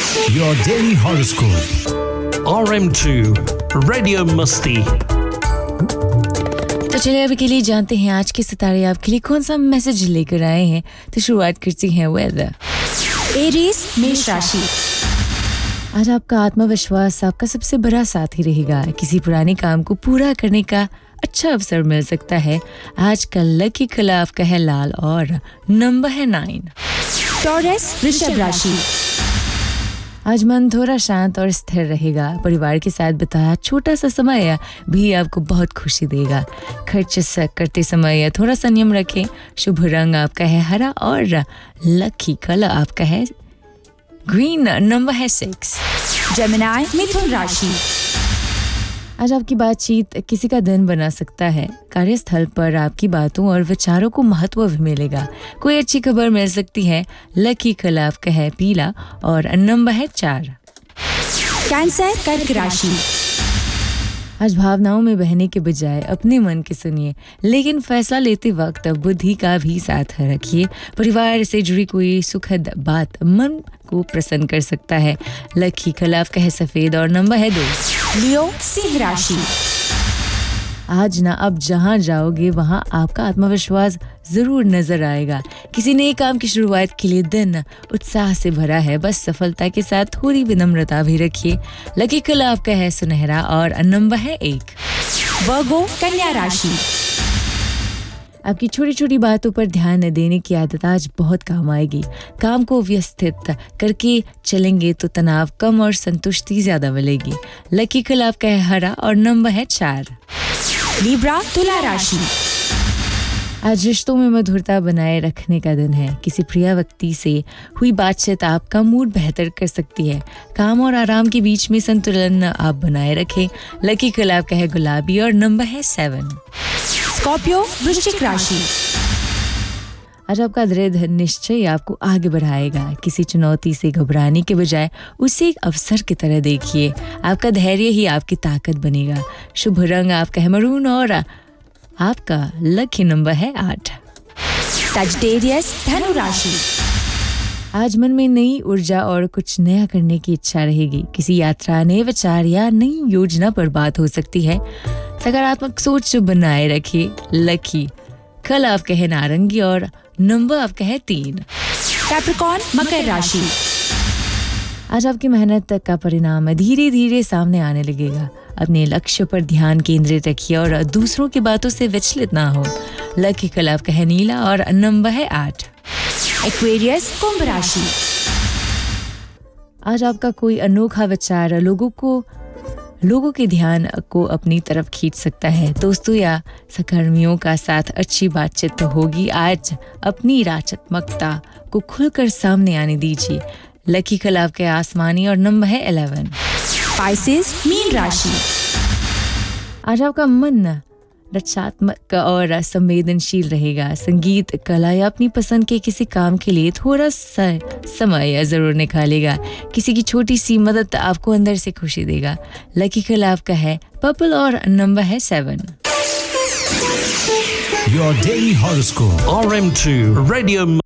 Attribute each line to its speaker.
Speaker 1: Your daily horoscope.
Speaker 2: RM2 Radio Musti.
Speaker 3: तो चलिए अभी के लिए जानते हैं आज के सितारे आपके लिए कौन सा मैसेज लेकर आए हैं। तो शुरुआत करते हैं वेदर।
Speaker 4: एरीज मेष राशि।
Speaker 3: आज आपका आत्मविश्वास आपका सबसे बड़ा साथी रहेगा। किसी पुराने काम को पूरा करने का अच्छा अवसर मिल सकता है। आज का लकी कलर आपका है लाल और नंबर है 9।
Speaker 4: टॉरस वृषभ राशि।
Speaker 3: आज मन थोड़ा शांत और स्थिर रहेगा। परिवार के साथ बिताया छोटा सा समय भी आपको बहुत खुशी देगा। खर्च करते समय थोड़ा संयम रखें। शुभ रंग आपका है हरा और लकी कलर आपका है ग्रीन, नंबर है 6।
Speaker 4: जेमिनी मिथुन राशि।
Speaker 3: आज आपकी बातचीत किसी का दिन बना सकता है। कार्यस्थल पर आपकी बातों और विचारों को महत्व भी मिलेगा। कोई अच्छी खबर मिल सकती है। लकी कलर आपका है पीला और नंबर है 4।
Speaker 4: कैंसर कर्क राशि।
Speaker 3: आज भावनाओं में बहने के बजाय अपने मन की सुनिए, लेकिन फैसला लेते वक्त बुद्धि का भी साथ रखिए। परिवार से जुड़ी कोई सुखद बात मन को प्रसन्न कर सकता है। लकी कलर आपका है सफेद और नंबर है 2।
Speaker 4: लियो सिंह राशि।
Speaker 3: आज ना अब जहां जाओगे वहां आपका आत्मविश्वास जरूर नजर आएगा। किसी नए काम की शुरुआत के लिए दिन उत्साह से भरा है। बस सफलता के साथ थोड़ी विनम्रता भी रखिए। लकी कलर आपका है सुनहरा और नंबर है 1।
Speaker 4: वर्गो कन्या राशि।
Speaker 3: आपकी छोटी छोटी बातों पर ध्यान देने की आदत आज बहुत काम आएगी। काम को व्यवस्थित करके चलेंगे तो तनाव कम और संतुष्टि ज्यादा मिलेगी। लकी कलर आपका है हरा और नंबर है 4।
Speaker 4: लिब्रा तुला राशि।
Speaker 3: आज रिश्तों में मधुरता बनाए रखने का दिन है। किसी प्रिय व्यक्ति से हुई बातचीत आपका मूड बेहतर कर सकती है। काम और आराम के बीच में संतुलन आप बनाए रखें। लकी कलर आपका है गुलाबी और नंबर है 7।
Speaker 4: स्कॉर्पियो वृश्चिक राशि।
Speaker 3: आज आपका दृढ़ निश्चय आपको आगे बढ़ाएगा। किसी चुनौती से घबराने के बजाय उसे एक अवसर की तरह देखिए। आपका धैर्य ही आपकी ताकत बनेगा। शुभ रंग आपका है मरून और आपका लकी नंबर है 8।
Speaker 4: सजिटेरियस धनु राशि।
Speaker 3: आज मन में नई ऊर्जा और कुछ नया करने की इच्छा रहेगी। किसी यात्रा, नए विचार या नई योजना पर बात हो सकती है। सकारात्मक सोच बनाए रखिए। लकी कलर आपका है नारंगी और नंबर आपका है 3।
Speaker 4: कैप्रिकॉर्न मकर राशि।
Speaker 3: आज आपकी मेहनत का परिणाम धीरे धीरे सामने आने लगेगा। अपने लक्ष्य पर ध्यान केंद्रित रखिए और दूसरों की बातों से विचलित ना हो। लकी कलर आपका है नीला और नंबर है 8।
Speaker 4: एक्वेरियस कुंभ राशि।
Speaker 3: आज आपका कोई अनोखा विचार लोगों के ध्यान को अपनी तरफ खींच सकता है। दोस्तों या सहकर्मियों का साथ अच्छी बातचीत तो होगी। आज अपनी रचनात्मकता को खुलकर सामने आने दीजिए। लकी कलर आपके आसमानी और नंबर है 11।
Speaker 4: पाइसेस मीन राशि।
Speaker 3: आज आपका मन रचनात्मक और संवेदनशील रहेगा। संगीत, कला या अपनी पसंद के किसी काम के लिए थोड़ा सा समय जरूर निकालेगा। किसी की छोटी सी मदद आपको अंदर से खुशी देगा। लकी कलर आपका है पर्पल और नंबर है 7।
Speaker 1: Your daily horoscope.
Speaker 2: RM2 Radio